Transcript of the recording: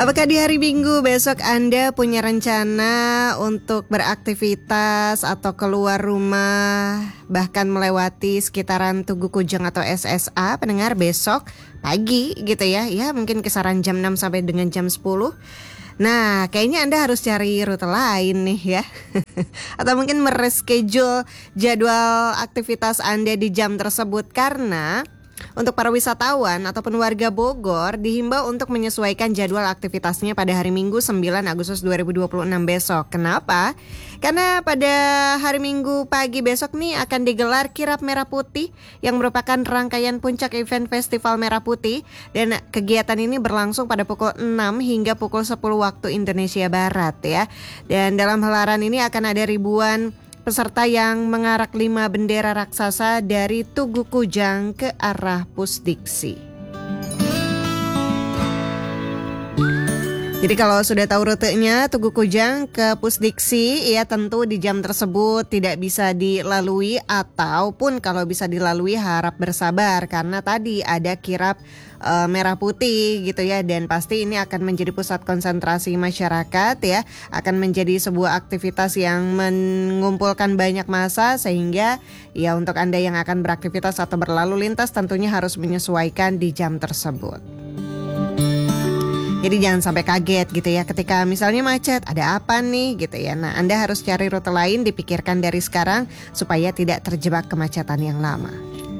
Apakah di hari Minggu besok Anda punya rencana untuk beraktivitas atau keluar rumah, bahkan melewati sekitaran Tugu Kujang atau SSA? Pendengar, besok pagi gitu ya. Ya, mungkin kisaran jam 6 sampai dengan jam 10. Nah, kayaknya Anda harus cari rute lain nih ya. Atau mungkin mereschedule jadwal aktivitas Anda di jam tersebut, karena untuk para wisatawan ataupun warga Bogor dihimbau untuk menyesuaikan jadwal aktivitasnya pada hari Minggu 9 Agustus 2026 besok. Kenapa? Karena pada hari Minggu pagi besok nih akan digelar Kirap Merah Putih yang merupakan rangkaian puncak event Festival Merah Putih, dan kegiatan ini berlangsung pada pukul 6 hingga pukul 10 waktu Indonesia Barat ya. Dan dalam helaran ini akan ada ribuan peserta yang mengarak 5 bendera raksasa dari Tugu Kujang ke arah Pusdiksi. Jadi kalau sudah tahu rutenya Tugu Kujang ke Pusdiksi, ya tentu di jam tersebut tidak bisa dilalui, ataupun kalau bisa dilalui harap bersabar karena tadi ada kirap merah putih gitu ya, dan pasti ini akan menjadi pusat konsentrasi masyarakat ya, akan menjadi sebuah aktivitas yang mengumpulkan banyak massa, sehingga ya untuk Anda yang akan beraktivitas atau berlalu lintas tentunya harus menyesuaikan di jam tersebut. Jadi jangan sampai kaget gitu ya ketika misalnya macet, ada apa nih gitu ya. Nah, Anda harus cari rute lain, dipikirkan dari sekarang supaya tidak terjebak kemacetan yang lama.